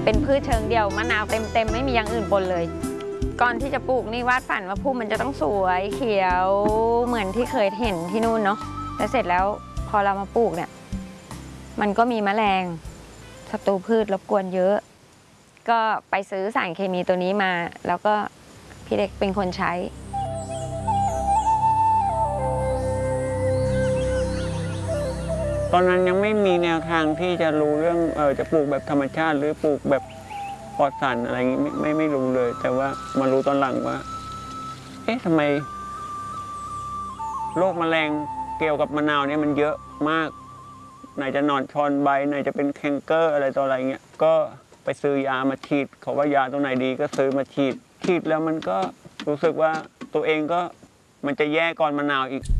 เป็นพืชเชิงเดี่ยวมะนาวเต็มไม่มีอย่างอื่นปนเลยก่อนที่จะปลูกนี่วาดฝันว่าพุ่มมันจะต้องสวยเขียวเหมือนที่เคยเห็นที่นู่นเนาะแล้วเสร็จแล้วพอเรามาปลูกเนี่ยมันก็มีแมลงศัตรูพืชรบกวนเยอะก็ไปซื้อสารเคมีตัวนี้มาแล้วก็พี่เล็กเป็นคนใช้ตอนนั้นยังไม่มีแนวทางที่จะรู้เรื่องจะปลูกแบบธรรมชาติหรือปลูกแบบปลอดสารอะไรอย่างนี้ไม่รู้เลยแต่ว่ามารู้ตอนหลังว่าเอ๊ะทำไมโรคแมลงเกี่ยวกับมะนาวเนี่ยมันเยอะมากไหนจะหนอนชอนใบไหนจะเป็นแคนเกอร์อะไรต่ออะไรเงี้ยก็ไปซื้อยามาฉีดเขาว่ายาตัวไหนดีก็ซื้อมาฉีดแล้วมันก็รู้สึกว่าตัวเองก็มันจะแย่ก่อนมะนาวอีก